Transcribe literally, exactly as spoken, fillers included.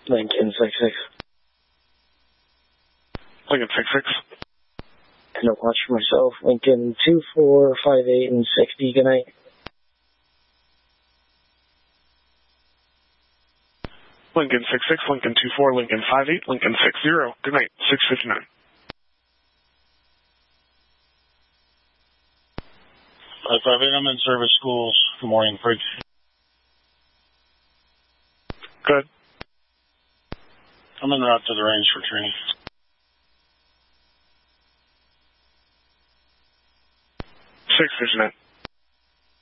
Lincoln six six. Lincoln six six. And a watch for myself. Lincoln two four five eight and sixty. Good night. Lincoln six six, Lincoln two four, Lincoln five eight, Lincoln six zero. Good night. six fifty-nine. five five eight, I'm in service schools. Good morning, Bridge. Good. I'm en route to the range for training. six fifty-nine.